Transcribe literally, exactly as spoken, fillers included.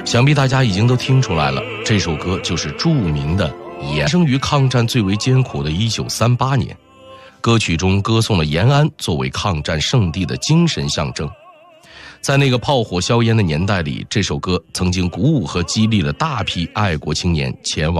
想必大家已经都听出来了，这首歌就是著名的《延》，生于抗战最为艰苦的一九三八年。歌曲中歌颂了延安作为抗战圣地的精神象征。在那个炮火硝烟的年代里，这首歌曾经鼓舞和激励了大批爱国青年前往